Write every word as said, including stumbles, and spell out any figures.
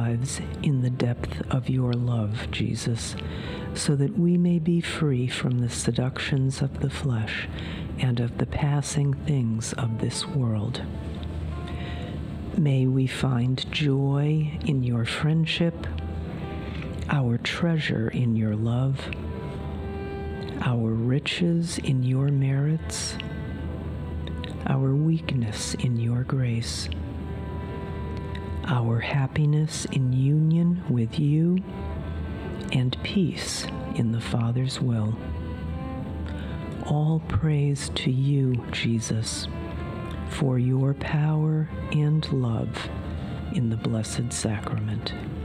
lives in the depth of your love, Jesus, so that we may be free from the seductions of the flesh and of the passing things of this world. May we find joy in your friendship, our treasure in your love, our riches in your merits, our weakness in your grace, our happiness in union with you, and peace in the Father's will. All praise to you, Jesus, for your power and love in the Blessed Sacrament.